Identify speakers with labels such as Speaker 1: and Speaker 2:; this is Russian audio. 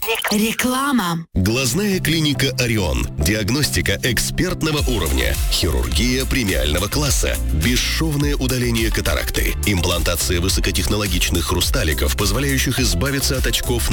Speaker 1: Реклама.
Speaker 2: Глазная клиника «Орион». Диагностика экспертного уровня. Хирургия премиального класса. Бесшовное удаление катаракты. Имплантация высокотехнологичных хрусталиков, позволяющих избавиться от очков